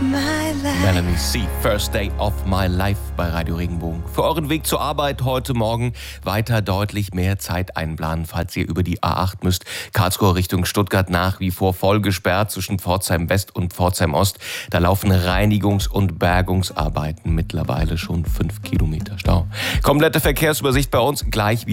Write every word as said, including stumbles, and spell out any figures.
Melanie C. First Day of My Life bei Radio Regenbogen. Für euren Weg zur Arbeit heute Morgen weiter deutlich mehr Zeit einplanen, falls ihr über die A acht müsst. Karlsruhe Richtung Stuttgart nach wie vor voll gesperrt zwischen Pforzheim West und Pforzheim Ost. Da laufen Reinigungs- und Bergungsarbeiten, mittlerweile schon fünf Kilometer Stau. Komplette Verkehrsübersicht bei uns gleich wieder.